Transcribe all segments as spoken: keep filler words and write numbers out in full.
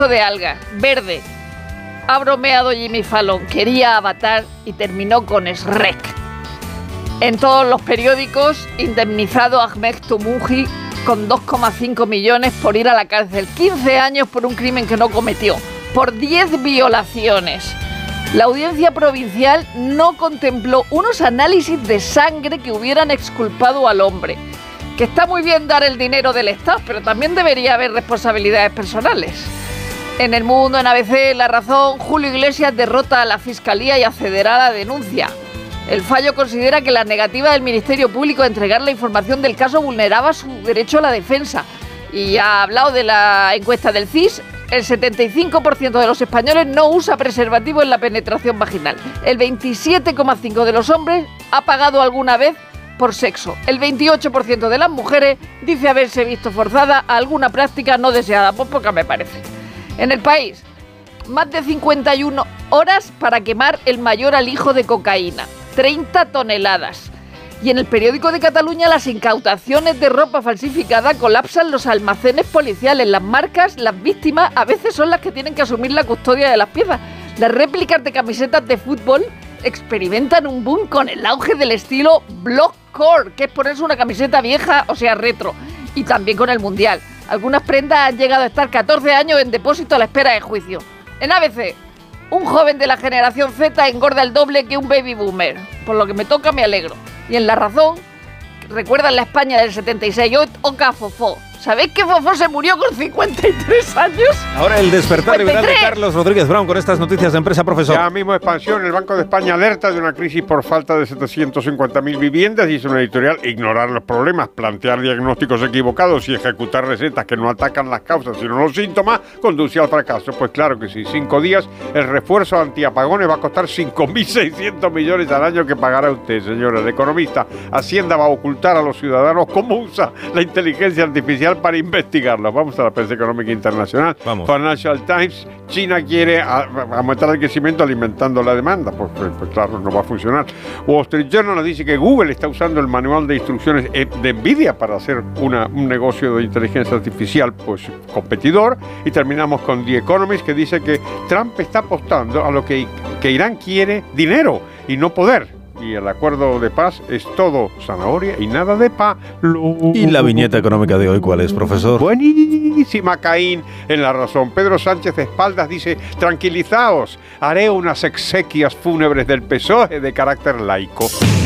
de algas, verde. Ha bromeado Jimmy Fallon, quería Avatar y terminó con Shrek. En todos los periódicos, indemnizado Ahmed Tumuji con dos coma cinco millones por ir a la cárcel, quince años por un crimen que no cometió, por diez violaciones. La audiencia provincial no contempló unos análisis de sangre que hubieran exculpado al hombre. Que está muy bien dar el dinero del Estado, pero también debería haber responsabilidades personales. En El Mundo, en A B C, La Razón, Julio Iglesias derrota a la Fiscalía y accederá a la denuncia. El fallo considera que la negativa del Ministerio Público a entregar la información del caso vulneraba su derecho a la defensa. Y ha hablado de la encuesta del C I S. El setenta y cinco por ciento de los españoles no usa preservativo en la penetración vaginal. El veintisiete coma cinco por ciento de los hombres ha pagado alguna vez por sexo. El veintiocho por ciento de las mujeres dice haberse visto forzada a alguna práctica no deseada. Pues poca me parece. En El País, más de cincuenta y una horas para quemar el mayor alijo de cocaína. treinta toneladas. Y en el periódico de Cataluña, las incautaciones de ropa falsificada colapsan los almacenes policiales. Las marcas, las víctimas, a veces son las que tienen que asumir la custodia de las piezas. Las réplicas de camisetas de fútbol experimentan un boom con el auge del estilo blockcore, que es ponerse una camiseta vieja, o sea, retro. Y también con el Mundial. Algunas prendas han llegado a estar catorce años en depósito a la espera de juicio. En A B C, un joven de la generación Z engorda el doble que un baby boomer. Por lo que me toca, me alegro. Y en La Razón, recuerdan la España del setenta y seis, Oca Fofó. ¿Sabéis que Fofó se murió con cincuenta y tres años? Ahora el despertar liberal de Carlos Rodríguez Brown con estas noticias de empresa, profesor. Ya mismo expansión. El Banco de España alerta de una crisis por falta de setecientas cincuenta mil viviendas. Dice una editorial: ignorar los problemas, plantear diagnósticos equivocados y ejecutar recetas que no atacan las causas sino los síntomas conduce al fracaso. Pues claro que sí. Cinco días, el refuerzo antiapagones va a costar cinco mil seiscientos millones al año que pagará usted, señora. El economista: Hacienda va a ocultar a los ciudadanos cómo usa la inteligencia artificial para investigarlo. Vamos a la prensa económica internacional. Vamos. Financial Times: China quiere a, a aumentar el crecimiento alimentando la demanda. Pues, pues, pues claro, no va a funcionar. Wall Street Journal nos dice que Google está usando el manual de instrucciones de Nvidia para hacer una, un negocio de inteligencia artificial pues competidor. Y terminamos con The Economist, que dice que Trump está apostando a lo que, que Irán quiere: dinero y no poder. Y el acuerdo de paz es todo zanahoria y nada de palo. ¿Y la viñeta económica de hoy cuál es, profesor? Buenísima, Caín en La Razón. Pedro Sánchez de espaldas dice: tranquilizaos, haré unas exequias fúnebres del P S O E de carácter laico.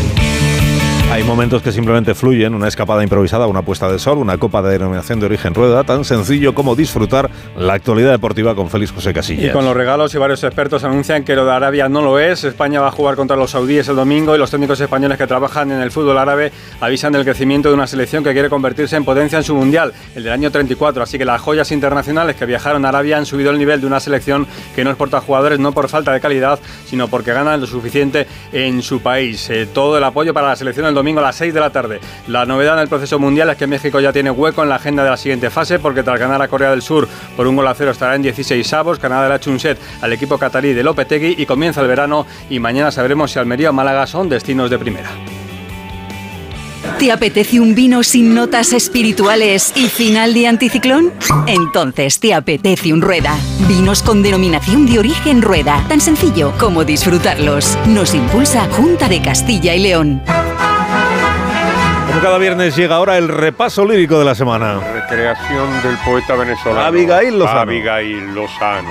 Hay momentos que simplemente fluyen, una escapada improvisada, una puesta de sol, una copa de denominación de origen rueda, tan sencillo como disfrutar la actualidad deportiva con Félix José Casillas. Y con los regalos, y varios expertos anuncian que lo de Arabia no lo es. España va a jugar contra los saudíes el domingo y los técnicos españoles que trabajan en el fútbol árabe avisan del crecimiento de una selección que quiere convertirse en potencia en su mundial, el del año treinta y cuatro. Así que las joyas internacionales que viajaron a Arabia han subido el nivel de una selección que no exporta jugadores no por falta de calidad, sino porque ganan lo suficiente en su país. Eh, todo el apoyo para la selección el domingo a las seis de la tarde. La novedad en el proceso mundial es que México ya tiene hueco en la agenda de la siguiente fase, porque tras ganar a Corea del Sur por un gol a cero estará en dieciséis avos. Canadá le ha hecho un set al equipo catarí de Lopetegui y comienza el verano, y mañana sabremos si Almería o Málaga son destinos de primera. ¿Te apetece un vino sin notas espirituales y final de anticiclón? Entonces te apetece un Rueda. Vinos con denominación de origen Rueda. Tan sencillo como disfrutarlos. Nos impulsa Junta de Castilla y León. Como cada viernes llega ahora el repaso lírico de la semana. Recreación del poeta venezolano Abigail Lozano. Abigail Lozano.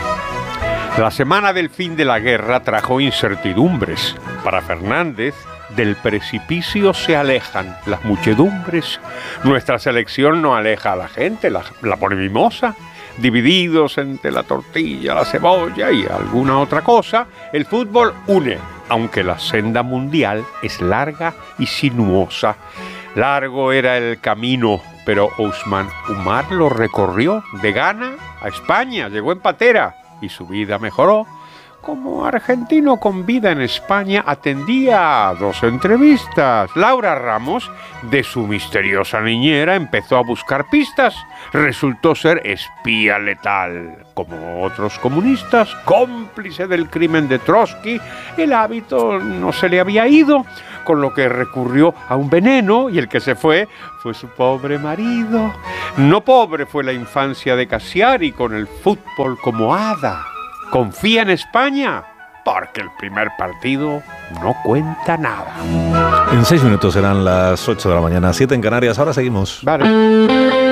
La semana del fin de la guerra trajo incertidumbres. Para Fernández, del precipicio se alejan las muchedumbres. Nuestra selección no aleja a la gente, la, la pone mimosa. Divididos entre la tortilla, la cebolla y alguna otra cosa, el fútbol une, aunque la senda mundial es larga y sinuosa. Largo era el camino, pero Ousmane Umar lo recorrió de Ghana a España, llegó en patera y su vida mejoró. Como argentino con vida en España, atendía a dos entrevistas. Laura Ramos, de su misteriosa niñera, empezó a buscar pistas. Resultó ser espía letal. Como otros comunistas, cómplice del crimen de Trotsky, el hábito no se le había ido. con lo que recurrió a un veneno y el que se fue fue su pobre marido. No pobre fue la infancia de Cassiari con el fútbol como hada. Confía en España porque el primer partido no cuenta nada. En seis minutos serán las ocho de la mañana, siete en Canarias. Ahora seguimos. Vale.